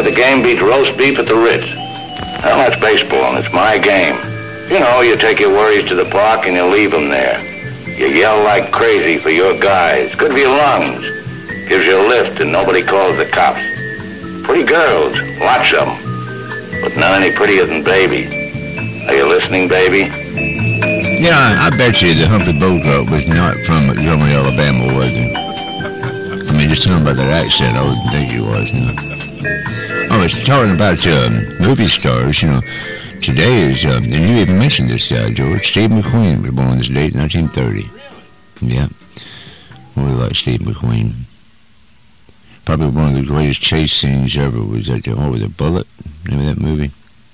the game beats roast beef at the Ritz. Well, that's baseball, and it's my game. You know, you take your worries to the park and you leave them there. You yell like crazy for your guys. Good for your lungs. Gives you a lift and nobody calls the cops. Pretty girls, lots of them. But not any prettier than Baby. Are you listening, Baby? Yeah, I bet you that Humphrey Bogart was not from Montgomery, Alabama, was he? I mean, just talking about that accent, I wouldn't think he was, you know. Oh, it's talking about movie stars, you know. Today is, and you even mentioned this guy, George. Steve McQueen was born this date, 1930. Yeah. Really like Steve McQueen. Probably one of the greatest chase scenes ever was that, what was it, Bullet? Remember that movie?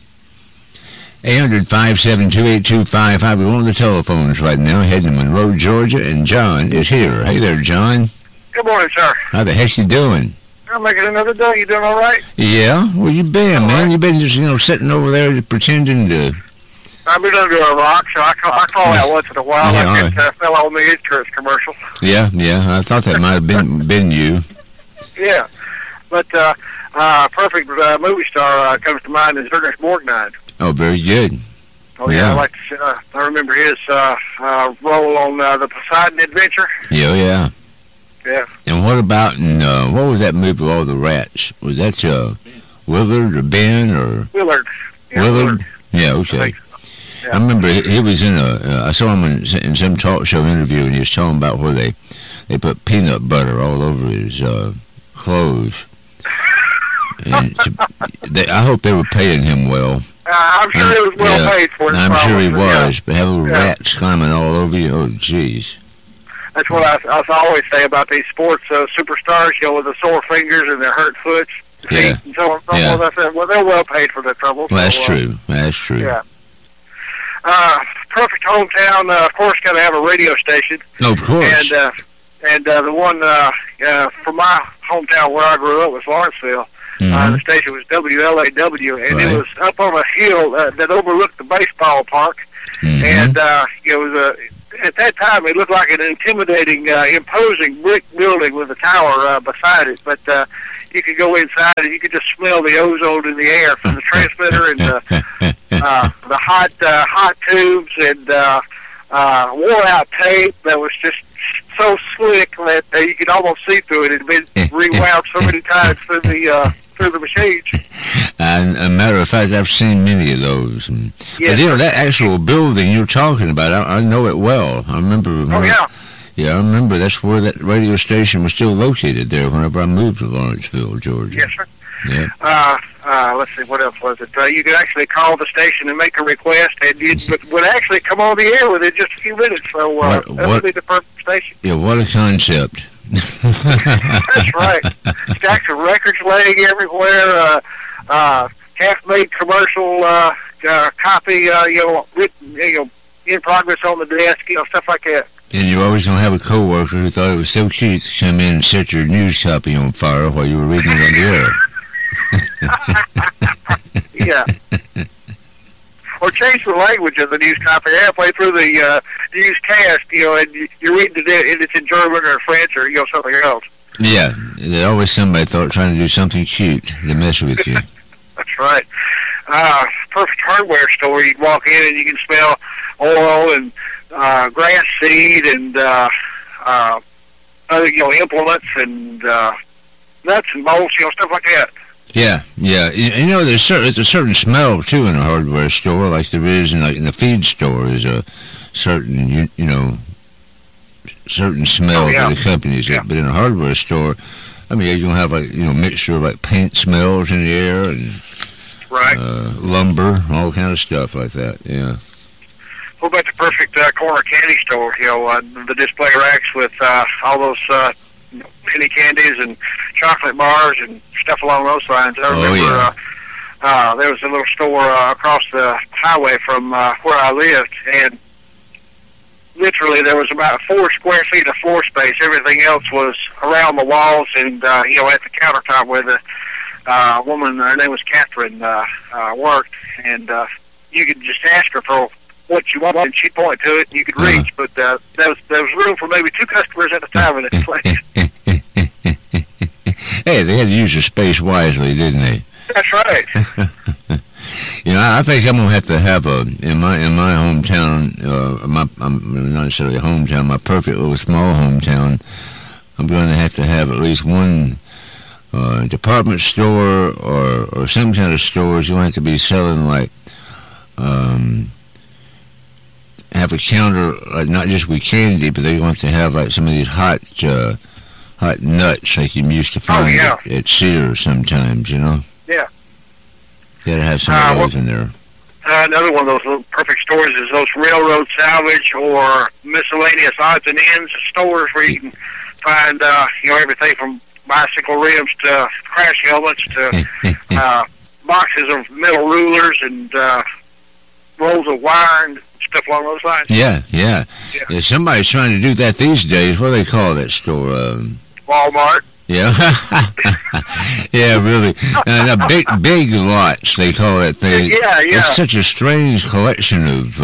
800-572-8255. We're on the telephones right now, heading to Monroe, Georgia, and John is here. Hey there, John. Good morning, sir. How the heck you doing? I'm making another day. You doing all right? Yeah. Where you been, man? Right. You been just, sitting over there pretending to... I've been under a rock, so I call that once in a while. Yeah, like that fell on the insurance commercial. Yeah. I thought that might have been you. Yeah. But perfect movie star comes to mind is Ernest Borgnine. Oh, very good. Oh, yeah. I like to, I remember his role on the Poseidon Adventure. Yeah. Yeah. And what about what was that movie with all the rats? Was that Willard or Ben or Willard? Yeah, Willard. Yeah. Okay. Yeah. I remember he was in I saw him in some talk show interview, and he was talking about where they put peanut butter all over his clothes. And I hope they were paying him well. I'm sure it was well paid for. I'm sure he was, but having rats climbing all over you, oh, jeez. That's what I always say about these sports superstars, with the sore fingers and their hurt foots, feet, and so on. I said, well, they're well paid for their trouble. Well, that's true. That's true. Yeah. Perfect hometown. Of course, got to have a radio station. Oh, of course. And the one from my hometown where I grew up was Lawrenceville. Mm-hmm. The station was WLAW, and right. It was up on a hill that overlooked the baseball park. Mm-hmm. And it was at that time, it looked like an intimidating, imposing brick building with a tower beside it. But you could go inside and you could just smell the ozone in the air from the transmitter and the hot tubes and wore-out tape that was just so slick that you could almost see through it. It had been rewound so many times through the machines. And a matter of fact, I've seen many of those. Yes, but that actual building you're talking about, I know it well. I remember. Oh, yeah. Yeah, I remember that's where that radio station was still located there whenever I moved to Lawrenceville, Georgia. Yes, sir. Yeah. Let's see, what else was it? You could actually call the station and make a request, and you would actually come on the air within just a few minutes. So that would be the perfect station. Yeah, what a concept. That's right. Stacks of records laying everywhere. Half-made commercial copy, written, in progress on the desk, stuff like that. And you always gonna have a coworker who thought it was so cute to come in and set your news copy on fire while you were reading it on the air. Yeah. Or change the language of the news copy halfway through the newscast, and you're reading it and it's in German or French or something else. Yeah, there's always somebody trying to do something cute to mess with you. That's right. Perfect hardware store. You'd walk in and you can smell oil and grass seed and other implements and nuts and bolts, stuff like that. Yeah. There's a certain smell too in a hardware store, like there is in the feed store. Is a certain certain smell that accompanies it. But in a hardware store, I mean, you're gonna have mixture of paint smells in the air and lumber, all kind of stuff like that. Yeah. What about the perfect corner candy store? The display racks with all those penny candies and chocolate bars and stuff along those lines. I remember there was a little store across the highway from where I lived, and literally there was about 4 square feet of floor space. Everything else was around the walls and at the countertop where the woman, her name was Catherine, worked, and you could just ask her for what you want, and she'd point to it, and you could reach. But there was room for maybe 2 customers at a time in this place. Hey, they had to use the space wisely, didn't they? That's right. You know, I think I'm gonna have to have in my hometown, I'm not necessarily hometown, my perfect little small hometown. I'm going to have at least one department store or some kind of stores. You have to be selling like have a counter, not just with candy, but they want to have like some of these hot nuts like you used to find at Sears sometimes, you know? Yeah. You gotta have some of those in there. Another one of those little perfect stores is those railroad salvage or miscellaneous odds and ends stores where you can find, everything from bicycle rims to crash helmets to boxes of metal rulers and rolls of wire and stuff along those lines. Yeah. Somebody's trying to do that these days. What do they call that store? Walmart. Yeah. Yeah, really. Big lots, they call it. Yeah. It's such a strange collection of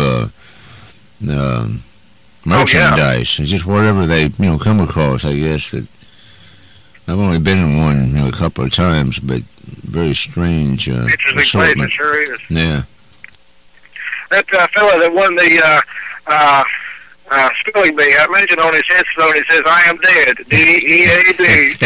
merchandise. It's just whatever they, come across, I guess. That I've only been in one, a couple of times, but very strange interesting assortment. place, it sure is. Yeah. That fella that won the spelling bee, I mentioned on his headstone, it says, "I am dead." D-E-A-D.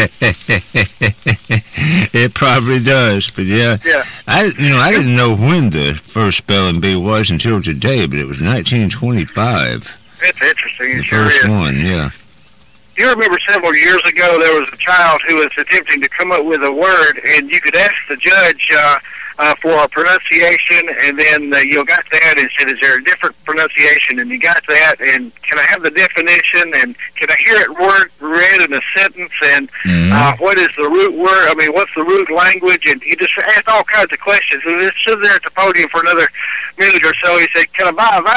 It probably does, but yeah. I didn't know when the first spelling bee was until today, but it was 1925. That's interesting. The first one, yeah. You remember several years ago there was a child who was attempting to come up with a word, and you could ask the judge for a pronunciation, and then you got that and said, "Is there a different pronunciation?" And you got that, and can I have the definition, and can I hear it read in a sentence, and what is the root word? I mean, what's the root language? And he just asked all kinds of questions. And he stood there at the podium for another minute or so. He said, "Can I buy a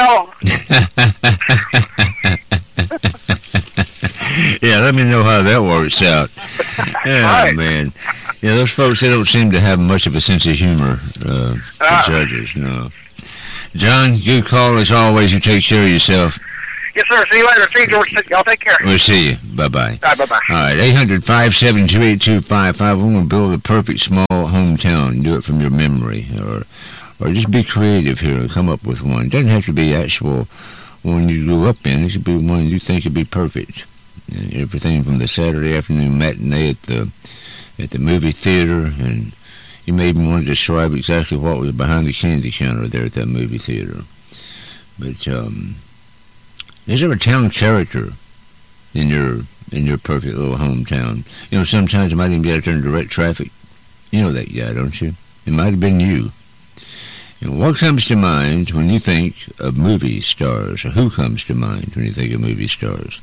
vowel?" Yeah, let me know how that works out. Yeah, right. Man. Yeah, those folks, they don't seem to have much of a sense of humor, the judges, no. John, good call as always. You take care of yourself. Yes, sir. See you later. See you, George. Y'all take care. We'll see you. Bye-bye. Bye-bye. All right, 800-572-8255. We want to build a perfect small hometown. Do it from your memory. Or just be creative here and come up with one. It doesn't have to be actual one you grew up in. It should be one you think would be perfect. Everything from the Saturday afternoon matinee at the movie theater, and you may even want to describe exactly what was behind the candy counter there at that movie theater. But is there a town character in your perfect little hometown? Sometimes it might even be out there in direct traffic. You know that guy, don't you? It might have been you. What comes to mind when you think of movie stars? Or who comes to mind when you think of movie stars?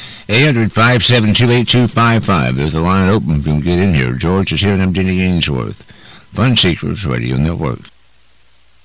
800-572-8255. There's a line open if you can get in here. George is here and I'm Denny Ainsworth. Fun Seekers Radio Network.